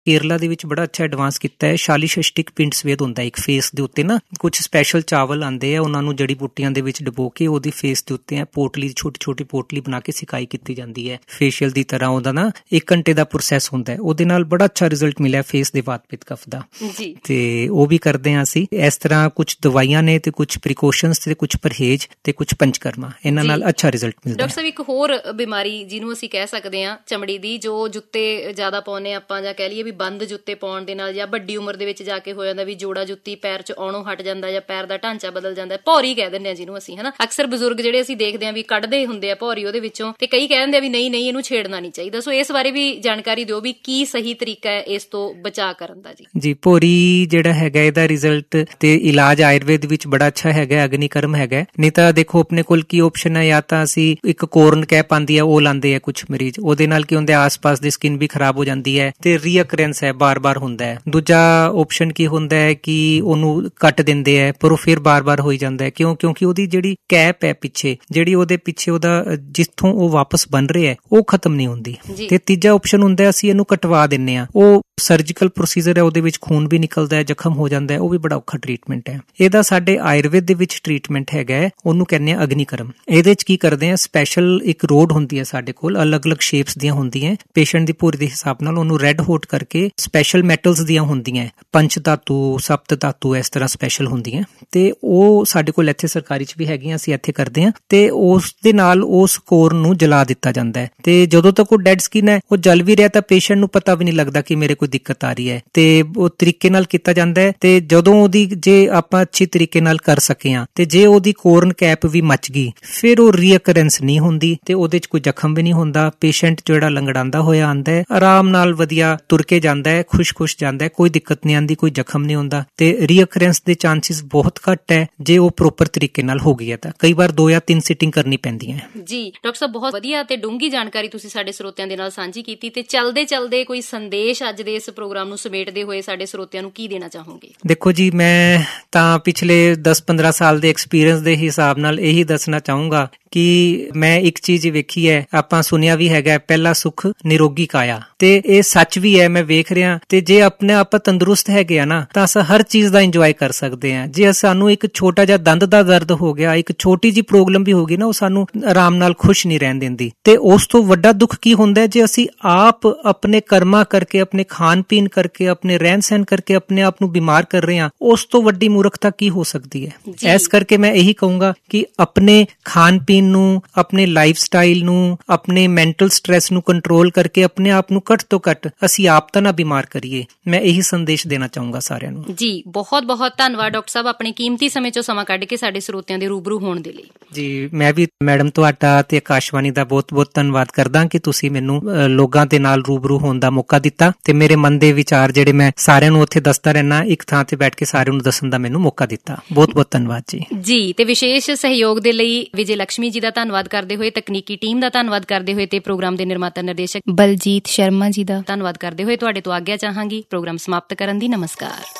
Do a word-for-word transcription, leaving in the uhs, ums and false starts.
ਕੇਰਲਾ ਦੇ ਵਿੱਚ ਬੜਾ ਅੱਛਾ ਐਡਵਾਂਸ ਕੀਤਾ ਹੈ। ਸ਼ਾਲੀਸ਼ਸ਼ਟਿਕ ਪਿੰਡ ਸਵੇਦ ਹੁੰਦਾ ਇੱਕ ਫੇਸ ਦੇ ਉੱਤੇ ਨਾ, ਕੁਝ ਸਪੈਸ਼ਲ ਚਾਵਲ ਆਉਂਦੇ ਆ, ਉਹਨਾਂ ਨੂੰ ਜੜੀ ਬੂਟੀਆਂ ਦੇ ਵਿੱਚ ਡਬੋ ਕੇ ਉਹਦੀ ਫੇਸ ਦੇ ਉੱਤੇ ਪੋਟਲੀ ਛੋਟੀ ਛੋਟੀ ਪੋਟਲੀ ਬਣਾ ਕੇ ਸਿਕਾਈ ਕੀਤੀ ਜਾਂਦੀ ਹੈ ਫੇਸ਼ੀਅਲ ਦੀ ਤਰ੍ਹਾਂ। ਉਹਦਾ ਨਾ ਇੱਕ ਘੰਟੇ ਦਾ ਪ੍ਰੋਸੈਸ ਹੁੰਦਾ ਹੈ, ਉਹਦੇ ਨਾਲ ਬੜਾ ਅੱਛਾ ਰਿਜ਼ਲਟ ਮਿਲਿਆ ਫੇਸ ਦੇ ਵਾਤ ਪਿੱਤ ਕਫ ਦਾ ਜੀ। ਤੇ ਉਹ ਵੀ ਕਰਦੇ ਹਾਂ ਅਸੀਂ ਇਸ ਤਰ੍ਹਾਂ। ਕੁਝ ਦਵਾਈਆਂ ਨੇ ਤੇ ਕੁਝ ਪ੍ਰੀਕਾਸ਼ਨਸ ਤੇ ਕੁਝ ਪਰਹੇਜ਼ ਤੇ ਕੁਝ ਪੰਚਕਰਮਾ, ਇਹਨਾਂ ਨਾਲ ਅੱਛਾ ਰਿਜ਼ਲਟ ਮਿਲਦਾ। ਡਾਕਟਰ ਸਾਹਿਬ, ਇੱਕ ਹੋਰ ਬਿਮਾਰੀ ਜਿਹਨੂੰ ਅਸੀਂ ਕਹਿ ਸਕਦੇ ਹਾਂ ਚਮੜੀ ਦੀ, ਜੋ ਜੁੱਤੇ ਜ਼ਿਆਦਾ ਪਾਉਂਦੇ ਆਪਾਂ ਜਾਂ ਕਹਿ ਲਈਏ ਵੀ ਬੰਦ ਜੁੱਤੇ ਪਾਉਣ ਦੇ ਨਾਲ ਜਾਂ ਵੱਡੀ ਉਮਰ ਦੇ ਵਿੱਚ ਜਾ ਕੇ ਹੋ ਜਾਂਦਾ ਵੀ ਜੋੜਾ ਜੁੱਤੀ ਪੈਰ ਚ ਆਉਣੋਂ ਹਟ ਜਾਂਦਾ ਜਾਂ ਪੈਰ ਦਾ ਢਾਂਚਾ ਬਦਲ ਜਾਂਦਾ, ਭੌਰੀ ਕਹਿ ਦਿੰਦੇ ਆ ਜਿਹਨੂੰ ਅਸੀਂ, ਹਨਾ। ਅਕਸਰ ਬਜ਼ੁਰਗ ਜਿਹੜੇ ਅਸੀਂ ਦੇਖਦੇ ਹਾਂ ਵੀ ਕੱਢਦੇ ਹੁੰਦੇ ਆ ਭੌਰੀ ਉਹਦੇ ਵਿੱਚੋਂ, ਤੇ ਕਈ ਕਹਿ ਦਿੰਦੇ ਆ ਵੀ ਨਹੀਂ ਨਹੀਂ ਇਹਨੂੰ ਛੇੜਨਾ ਨਹੀਂ ਚਾਹੀਦਾ। ਸੋ ਇਸ ਬਾਰੇ ਵੀ ਜਾਣਕਾਰੀ ਦਿਓ ਵੀ ਕੀ ਸਹੀ ਤਰੀਕਾ ਹੈ ਇਸ ਤੋਂ ਬਚਾਅ ਕਰਨ ਦਾ। ਜੀ ਜੀ ਭੌਰੀ ਜਿਹੜਾ ਹੈਗਾ ਇਹਦਾ ਰਿਜ਼ਲਟ ਤੇ ਇਲਾਜ ਆਯੁਰਵੇਦ ਵਿੱਚ ਬੜਾ ਅੱਛਾ ਹੈਗਾ, ਅਗਨੀਕਰਮ ਹੈਗਾ। ਨਹੀਂ ਤਾਂ ਦੇਖੋ ਆਪਣੇ ਕੋਲ ਕੀ ਆਪਸ਼ਨ ਹੈ, ਜਾਂ ਤਾਂ ਅਸੀਂ ਇੱਕ ਕੋਰਨ ਕੈਪ ਆਂਦੀ ਹੈ ਉਹ ਲਾਉਂਦੇ ਆ ਕੁਝ ਮਰੀਜ਼, ਉਹਦੇ ਨਾਲ ਕੀ ਹੁੰਦਾ ਆਸ-ਪਾਸ ਦੀ ਸਕਿਨ ਵੀ ਖਰਾਬ ਹੋ ਜਾਂਦੀ ਹੈ ਤੇ ਰੀਅਕਰੈਂਸ ਹੈ, ਬਾਰ-ਬਾਰ ਹੁੰਦਾ ਹੈ। ਦੂਜਾ ਆਪਸ਼ਨ ਕੀ ਹੁੰਦਾ ਹੈ ਕਿ ਉਹਨੂੰ ਕੱਟ ਦਿੰਦੇ ਹੈ ਪਰ ਉਹ ਫਿਰ ਬਾਰ-ਬਾਰ ਹੋਈ ਜਾਂਦਾ ਹੈ। ਕਿਉਂ? ਕਿਉਂਕਿ ਉਹਦੀ ਜਿਹੜੀ ਕੈਪ ਹੈ ਪਿੱਛੇ, ਜਿਹੜੀ ਉਹਦੇ ਪਿੱਛੇ ਉਹਦਾ ਜਿੱਥੋਂ ਉਹ ਵਾਪਸ ਬਣ ਰਿਹਾ ਹੈ ਉਹ ਖਤਮ ਨਹੀਂ ਹੁੰਦੀ। ਤੇ ਤੀਜਾ ਆਪਸ਼ਨ ਹੁੰਦਾ ਅਸੀਂ ਇਹਨੂੰ ਕਟਵਾ ਦਿੰਨੇ ਆ, ਉਹ ਸਰਜੀਕਲ ਪ੍ਰੋਸੀਜਰ ਹੈ, ਉਹਦੇ ਵਿੱਚ ਖੂਨ ਵੀ ਨਿਕਲਦਾ ਹੈ, ਜ਼ਖਮ ਹੋ ਜਾਂਦਾ ਹੈ, ਉਹ ਵੀ ਬੜਾ ਔਖਾ ਟ੍ਰੀਟਮੈਂਟ ਹੈ। ਇਹਦਾ ਸਾਡੇ ਆਯੁਰਵੇਦ ਦੇ ਵਿੱਚ ਟ੍ਰੀਟਮੈਂਟ ਹੈਗਾ ਹੈ, ਉਹਨੂੰ ਕਹਿੰਦੇ ਆ ਅਗਨੀਕਰਮ। ਇਹਦੇ ਚ ਕੀ ਕਰਦੇ ਆ, ਸਪੈਸ਼ਲ ਇੱਕ ਰੋਡ ਹੁੰਦੀ ਹੈ ਸਾਡੇ ਕੋਲ, ਅਲੱਗ-ਅਲੱਗ ਸ਼ੇਪਸ ਦੀਆਂ ਹੁੰਦੀਆਂ, ਪੇਸ਼ੈਂਟ ਦੀ ਭੂਰੀ ਦੇ ਹਿਸਾਬ ਨਾਲ ਉਹਨੂੰ ਰੈੱਡ ਹੋਟ ਕਰਕੇ ਸਪੈਸ਼ਲ ਮੈਟਲਸ ਦੀਆਂ ਹੁੰਦੀਆਂ, ਪੰਚ ਧਾਤੂ, ਸਪਤ ਧਾਤੂ, ਇਸ ਤਰ੍ਹਾਂ ਸਪੈਸ਼ਲ ਹੁੰਦੀਆਂ, ਤੇ ਉਹ ਸਾਡੇ ਕੋਲ ਇੱਥੇ ਸਰਕਾਰੀ ਚ ਵੀ ਹੈਗੀਆਂ, ਅਸੀਂ ਇੱਥੇ ਕਰਦੇ ਹਾਂ। ਤੇ ਉਸ ਦੇ ਨਾਲ ਉਸ ਕੋਰ ਨੂੰ ਜਲਾ ਦਿੱਤਾ ਜਾਂਦਾ ਹੈ, ਤੇ ਜਦੋਂ ਤੱਕ ਉਹ ਡੈਡ ਸਕਿਨ ਹੈ ਉਹ ਜਲ ਵੀ ਰਿਹਾ ਤਾਂ ਪੇਸ਼ੈਂਟ ਨੂੰ ਪਤਾ ਵੀ ਨਹੀਂ ਲੱਗਦਾ ਕਿ ਮੇਰੇ ਕੋਈ ਦਿੱਕਤ ਆ ਰਹੀ ਹੈ। ਤੇ ਉਹ ਤਰੀਕੇ ਨਾਲ ਕੀਤਾ ਜਾਂਦਾ ਹੈ। ਤੇ ਜਦੋਂ ਉਹਦੀ ਜੇ ਆਪਾਂ ਅੱਛੀ ਤਰੀਕੇ ਨਾਲ ਕਰ ਸਕੇ ਹਾਂ ਤੇ ਜੇ ਉਹਦੀ ਕੋਰਨ ਕੈਪ ਵੀ ਮੱਚ ਗਈ ਫਿਰ ਉਹ ਰੀਅਕਰੈਂਸ ਨਹੀਂ ਹੁੰਦੀ ਤੇ ਉਹਦੇ ਚ ਕੋਈ ਜ਼ਖਮ ਵੀ ਨਹੀਂ ਹੁੰਦਾ। ਪੇਸ਼ੈਂਟ ਜਿਹੜਾ ਲੰਗੜਾਉਂਦਾ ਹੋਇਆ ਆਂਦਾ ਹੈ, ਆਰਾਮ ਨਾਲ ਵਧੀਆ ਤੁਰ ਕੇ ਜਾਂਦਾ ਹੈ, ਖੁਸ਼-ਖੁਸ਼ ਜਾਂਦਾ ਹੈ, ਕੋਈ ਦਿੱਕਤ ਨਹੀਂ ਆਂਦੀ, ਕੋਈ ਜ਼ਖਮ ਨਹੀਂ ਹੁੰਦਾ ਤੇ ਰੀਅਕਰੈਂਸ ਦੇ ਚਾਂਸਿਸ ਬਹੁਤ ਘੱਟ ਹੈ ਜੇ ਉਹ ਪ੍ਰੋਪਰ ਤਰੀਕੇ ਨਾਲ ਹੋ ਗਈ ਹੈ। ਤਾਂ ਕਈ ਵਾਰ ਦੋ ਜਾਂ ਤਿੰਨ ਸਿਟਿੰਗ ਕਰਨੀ ਪੈਂਦੀਆਂ ਹੈ। ਜੀ ਡਾਕਟਰ ਸਾਹਿਬ, ਬਹੁਤ ਵਧੀਆ ਤੇ ਡੂੰਘੀ ਜਾਣਕਾਰੀ ਤੁਸੀਂ ਸਾਡੇ ਸਰੋਤਿਆਂ ਦੇ ਨਾਲ ਸਾਂਝੀ ਕੀਤੀ। ਤੇ ਚਲਦੇ ਚਲਦੇ ਕੋਈ ਸੰਦੇਸ਼ ਅੱਜ ਦੇ ਇਸ ਪ੍ਰੋਗਰਾਮ ਨੂੰ ਸਮੇਟਦੇ ਹੋਏ ਸਾਡੇ ਸਰੋਤਿਆਂ ਨੂੰ ਕੀ ਦੇਣਾ ਚਾਹੋਗੇ? ਦੇਖੋ ਜੀ, ਮੈਂ ਤਾਂ ਪਿਛਲੇ ਦਸ ਪੰਦਰਾਂ ਸਾਲ ਦੇ ਐਕਸਪੀਰੀਅੰਸ ਦੇ ਹਿਸਾਬ ਨਾਲ ਇਹੀ ਦੱਸਣਾ ਚਾਹੂੰਗਾ ਕਿ ਮੈਂ ਇੱਕ ਚੀਜ਼ ਵੇਖੀ ਹੈ, ਆਪਾਂ ਸੁਣਿਆ ਵੀ ਹੈਗਾ, ਪਹਿਲਾ ਸੁੱਖ ਨਿਰੋਗੀ ਕਾਇਆ, ਤੇ ਇਹ ਸੱਚ ਵੀ ਹੈ, ਮੈਂ ਵੇਖ ਰਿਹਾ। ਤੇ ਜੇ ਆਪਣੇ ਆਪ ਤੰਦਰੁਸਤ ਹੈਗੇ ਆ ਨਾ ਤਾਂ ਅਸੀਂ ਹਰ ਚੀਜ਼ ਦਾ ਇੰਜੋਏ ਕਰ ਸਕਦੇ ਹਾਂ। ਜੇ ਸਾਨੂੰ ਇੱਕ ਛੋਟਾ ਜਿਹਾ ਦੰਦ ਦਾ ਦਰਦ ਹੋ ਗਿਆ, ਇੱਕ ਛੋਟੀ ਜਿਹੀ ਪ੍ਰੋਬਲਮ ਵੀ ਹੋ ਗਈ ਨਾ, ਉਹ ਸਾਨੂੰ ਆਰਾਮ ਨਾਲ ਖੁਸ਼ ਨਹੀਂ ਰਹਿਣ ਦਿੰਦੀ। ਤੇ ਉਸ ਤੋਂ ਵੱਡਾ ਦੁੱਖ ਕੀ ਹੁੰਦਾ ਜੇ ਅਸੀਂ ਆਪ ਆਪਣੇ ਕਰਮਾਂ ਕਰਕੇ, ਆਪਣੇ ਖਾਣ ਪੀਣ ਕਰਕੇ, ਆਪਣੇ ਰਹਿਣ ਸਹਿਣ ਕਰਕੇ ਆਪਣੇ ਆਪ ਨੂੰ ਬਿਮਾਰ ਕਰ ਰਹੇ ਹਾਂ। ਉਸ ਤੋਂ ਵੱਡੀ ਮੂਰਖਤਾ ਕੀ ਹੋ ਸਕਦੀ ਹੈ। ਇਸ ਕਰਕੇ ਮੈਂ ਇਹੀ ਕਹੂੰਗਾ ਕਿ ਆਪਣੇ ਖਾਣ ਪੀਣ ਨੂੰ, ਆਪਣੇ ਲਾਈਫ ਸਟਾਈਲ ਨੂੰ, ਆਪਣੇ ਮੈਂਟਲ ਸਟ੍ਰੈਸ ਨੂੰ ਕੰਟਰੋਲ ਕਰਕੇ ਆਪਣੇ ਆਪ ਨੂੰ ਘੱਟ ਤੋਂ ਘੱਟ ਅਸੀਂ ਆਪ ਤਾਂ ਨਾ ਬਿਮਾਰ ਕਰੀਏ। ਮੈਂ ਇਹੀ ਸੰਦੇਸ਼ ਦੇਣਾ ਚਾਹੂੰਗਾ ਸਾਰਿਆਂ ਨੂੰ। ਜੀ ਬਹੁਤ ਬਹੁਤ ਧੰਨਵਾਦ ਡਾਕਟਰ ਸਾਹਿਬ, ਆਪਣੇ ਕੀਮਤੀ ਸਮੇਂ ਚੋਂ ਸਮਾਂ ਕੱਢ ਕੇ ਸਾਡੇ ਸਰੋਤਿਆਂ ਦੇ ਰੂਬਰੂ ਹੋਣ ਦੇ ਲਈ। ਜੀ ਮੈਂ ਵੀ ਮੈਡਮ ਤੁਹਾਡਾ ਤੇ ਆਕਾਸ਼ਵਾਣੀ ਦਾ ਬਹੁਤ ਬਹੁਤ ਧੰਨਵਾਦ ਕਰਦਾ ਕਿ ਤੁਸੀਂ ਮੈਨੂੰ ਲੋਕਾਂ ਦੇ ਨਾਲ ਰੂਬਰੂ ਹੋਣ ਦਾ ਮੌਕਾ ਦਿੱਤਾ ਤੇ ਮੇਰੇ ਮਨ ਦੇ ਵਿਚਾਰ ਜਿਹੜੇ ਮੈਂ ਸਾਰਿਆਂ ਨੂੰ ਉੱਥੇ ਦੱਸਦਾ ਰਹਿਣਾ, ਇੱਕ ਥਾਂ ਤੇ ਬੈਠ ਕੇ ਸਾਰਿਆਂ ਨੂੰ ਦੱਸਣ ਦਾ ਮੈਨੂੰ ਮੌਕਾ ਦਿੱਤਾ। ਬਹੁਤ ਬਹੁਤ ਧੰਨਵਾਦ ਜੀ। ਜੀ ਤੇ ਵਿਸ਼ੇਸ਼ ਸਹਿਯੋਗ ਦੇ ਲਈ ਵਿਜੇ ਲక్ష్ਮੀ ਜੀ ਦਾ ਧੰਨਵਾਦ ਕਰਦੇ ਹੋਏ, ਤਕਨੀਕੀ ਟੀਮ ਦਾ ਧੰਨਵਾਦ ਕਰਦੇ ਹੋਏ ਤੇ ਪ੍ਰੋਗਰਾਮ ਦੇ ਨਿਰਮਾਤਾ ਨਿਰਦੇਸ਼ਕ ਬਲਜੀਤ ਸ਼ਰਮਾ ਜੀ ਦਾ ਧੰਨਵਾਦ ਕਰਦੇ ਹੋਏ ਤੁਹਾਡੇ ਤੋਂ ਆਗਿਆ ਚਾਹਾਂਗੀ ਪ੍ਰੋਗਰਾਮ ਸਮਾਪਤ ਕਰਨ ਦੀ। ਨਮਸਕਾਰ।